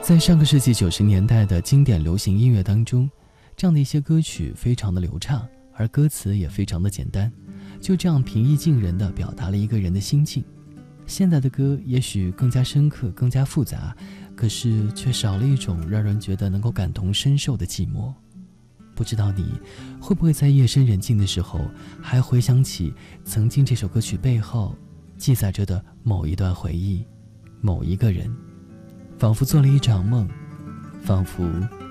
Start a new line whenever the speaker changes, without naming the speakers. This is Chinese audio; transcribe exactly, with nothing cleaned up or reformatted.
在上个世纪九十年代的经典流行音乐当中，这样的一些歌曲非常的流畅，而歌词也非常的简单，就这样平易近人地表达了一个人的心境。现在的歌也许更加深刻，更加复杂，可是却少了一种让人觉得能够感同身受的寂寞。不知道你会不会在夜深人静的时候，还回想起曾经这首歌曲背后记载着的某一段回忆，某一个人，仿佛做了一场梦，仿佛